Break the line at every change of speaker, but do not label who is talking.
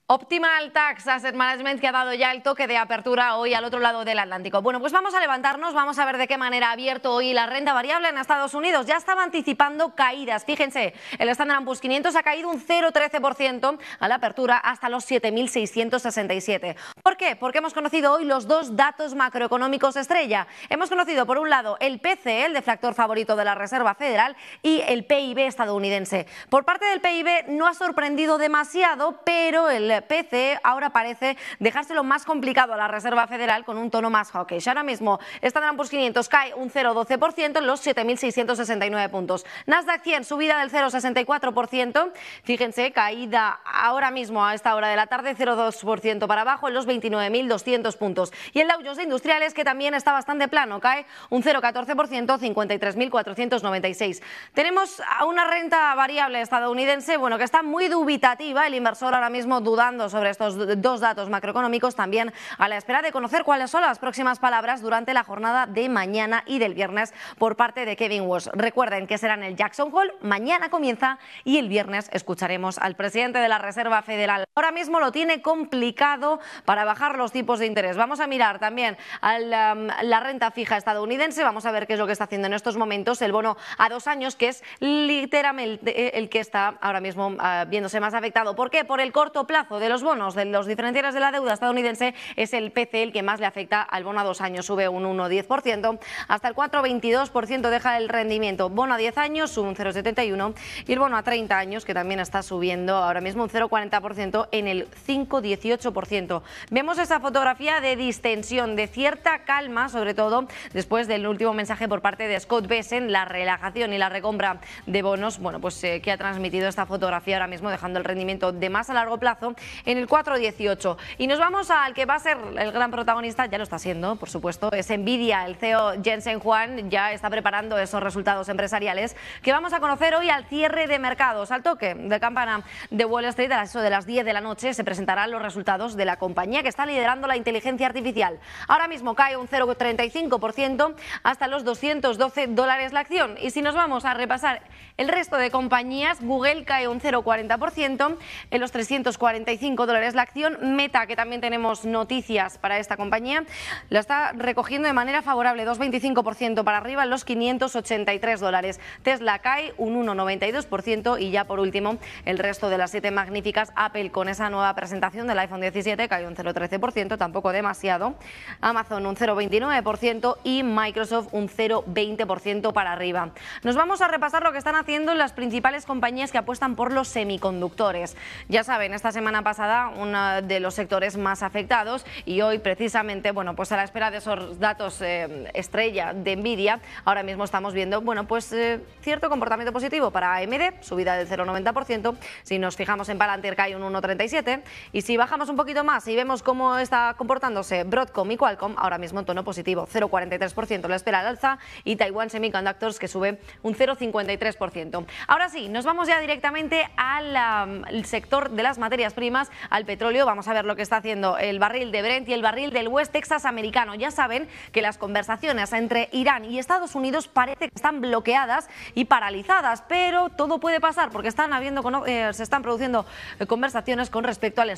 Optimal Tax Asset Management, que ha dado ya el toque de apertura hoy al otro lado del Atlántico. Bueno, pues vamos a levantarnos, vamos a ver de qué manera ha abierto hoy la renta variable en Estados Unidos. Ya estaba anticipando caídas. Fíjense, el Standard & Poor's 500 ha caído un 0,13% a la apertura hasta los 7.667. ¿Por qué? Porque hemos conocido hoy los dos datos macroeconómicos estrella. Hemos conocido, por un lado, el PCE, el deflactor favorito de la Reserva Federal, y el PIB estadounidense. Por parte del PIB no ha sorprendido demasiado, pero el PCE ahora parece dejárselo más complicado a la Reserva Federal con un tono más hawkish. Ahora mismo Standard & Poor's 500 cae un 0,12% en los 7.669 puntos. Nasdaq 100 subida del 0,64%. Fíjense, caída ahora mismo a esta hora de la tarde 0,2% para abajo en los 29.200 puntos. Y el Dow Jones de Industriales, que también está bastante plano, cae un 0,14%, 53.496. Tenemos a una renta variable estadounidense, bueno, que está muy dubitativa. El inversor ahora mismo dudando sobre estos dos datos macroeconómicos, también a la espera de conocer cuáles son las próximas palabras durante la jornada de mañana y del viernes por parte de Kevin Walsh. Recuerden que será en el Jackson Hole, mañana comienza y el viernes escucharemos al presidente de la Reserva Federal. Ahora mismo lo tiene complicado para bajar los tipos de interés. Vamos a mirar también a la renta fija estadounidense, vamos a ver qué es lo que está haciendo en estos momentos el bono a 2 años, que es literalmente el que está ahora mismo viéndose más afectado. ¿Por qué? Por el corto plazo de los bonos, de los diferenciales de la deuda estadounidense, es el PCE el que más le afecta al bono a 2 años, sube un 1,10%, hasta el 4,22% deja el rendimiento. Bono a 10 años sube un 0,71% y el bono a 30 años, que también está subiendo ahora mismo un 0,40% en el 5,18%. Vemos esa fotografía de distensión, de cierta calma, sobre todo después del último mensaje por parte de Scott Bessent, la relajación y la recompra de bonos, bueno, pues que ha transmitido esta fotografía ahora mismo, dejando el rendimiento de más a largo plazo en el 4,18. Y nos vamos al que va a ser el gran protagonista, ya lo está siendo, por supuesto, es Nvidia. El CEO Jensen Huang ya está preparando esos resultados empresariales que vamos a conocer hoy al cierre de mercados. Al toque de campana de Wall Street, a eso de las 10 de la noche, se presentarán los resultados de la compañía que está liderando la inteligencia artificial. Ahora mismo cae un 0,35% hasta los $212 la acción. Y si nos vamos a repasar el resto de compañías, Google cae un 0,40% en los $345 la acción. Meta, que también tenemos noticias para esta compañía, la está recogiendo de manera favorable, 2,25% para arriba en los $583. Tesla cae un 1,92% y ya por último el resto de las 7 magníficas. Apple, con esa nueva presentación del iPhone 17, cae un 0,13%, tampoco demasiado. Amazon un 0,29% y Microsoft un 0,20% para arriba. Nos vamos a repasar lo que están haciendo las principales compañías que apuestan por los semiconductores. Ya saben, esta semana pasada uno de los sectores más afectados, y hoy precisamente, bueno, pues a la espera de esos datos estrella de Nvidia, ahora mismo estamos viendo, bueno, pues cierto comportamiento positivo para AMD, subida del 0,90%. Si nos fijamos en Palantir, cae un 1,37%, y si bajamos un poquito más y vemos cómo está comportándose Broadcom y Qualcomm, ahora mismo en tono positivo, 0,43% la espera al alza, y Taiwan Semiconductors, que sube un 0,53%. Ahora sí, nos vamos ya directamente al sector de las materias primas, al petróleo. Vamos a ver lo que está haciendo el barril de Brent y el barril del West Texas americano. Ya saben que las conversaciones entre Irán y Estados Unidos parece que están bloqueadas y paralizadas, pero todo puede pasar porque se están produciendo conversaciones con respecto al